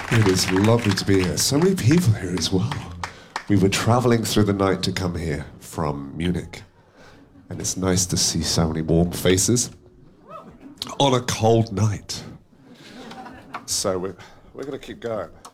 It is lovely to be here. So many people here as well. We were traveling through the night to come here from Munich. And it's nice to see so many warm faces on a cold night. So we're going to keep going.